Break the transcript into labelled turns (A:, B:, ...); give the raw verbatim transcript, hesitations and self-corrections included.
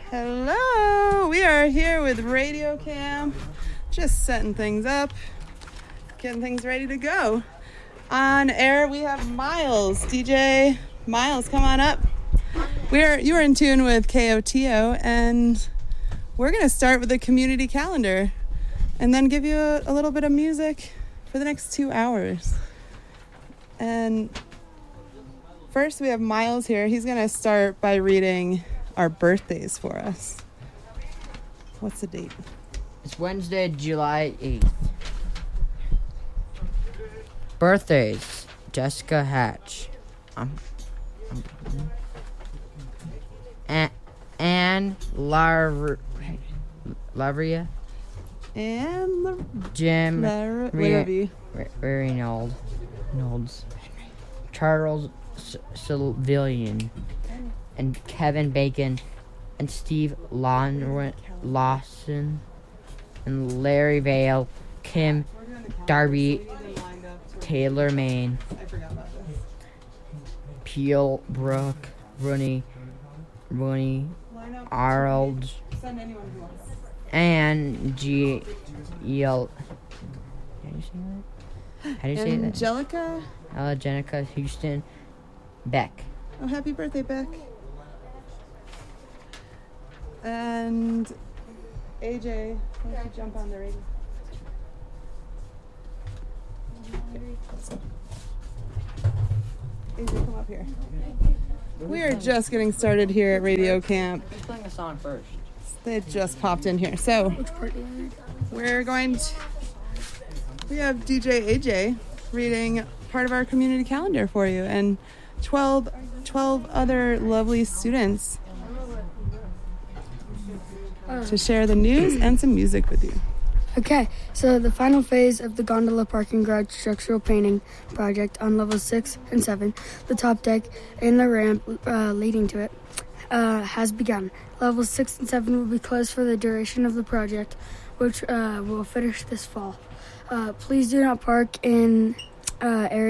A: Hello, we are here with Radio Camp, just setting things up, getting things ready to go. On air, we have Miles, D J Miles, come on up. We are you are in tune with K O T O, and we're gonna start with the community calendar, and then give you a, a little bit of music for the next two hours. And first, we have Miles here. He's gonna start by reading our birthdays for us. What's the date?
B: It's Wednesday, July eighth. Birthdays: Jessica Hatch. Um, um, A- Anne Lar- Lavria.
A: And the
B: Jim
A: Lar-
B: Re- Re- Reynolds. Reynolds. Charles S- Civilian. And Kevin Bacon. And Steve Lon- Lawson. And Larry Vale. Kim Darby. Taylor Maine.
A: I forgot about this.
B: Peel Brooke. Rooney. Rooney. Arnold.
A: Send anyone who wants.
B: And G. Yel. How do you say that? How do you say that?
A: Angelica.
B: Uh, Jenica Houston. Beck.
A: Oh, happy birthday, Beck. And A J, why don't you jump on the radio? A J, come up here. We are just getting started here at Radio Camp.
B: Who's playing a song first?
A: They just popped in here. So, we're going to... We have D J A J reading part of our community calendar for you, and twelve, twelve other lovely students to share the news and some music with you.
C: Okay, so the final phase of the gondola parking garage structural painting project on levels six and seven, the top deck and the ramp uh, leading to it, uh, has begun. Levels six and seven will be closed for the duration of the project, which uh, will finish this fall. Uh, please do not park in uh, areas